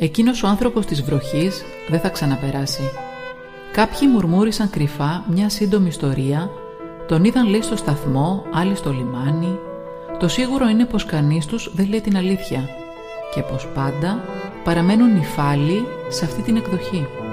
Εκείνος ο άνθρωπος της βροχής δεν θα ξαναπεράσει. Κάποιοι μουρμούρισαν κρυφά μια σύντομη ιστορία, τον είδαν λέει στο σταθμό, άλλοι στο λιμάνι. Το σίγουρο είναι πως κανείς τους δεν λέει την αλήθεια και πως πάντα παραμένουν νηφάλοι σε αυτή την εκδοχή.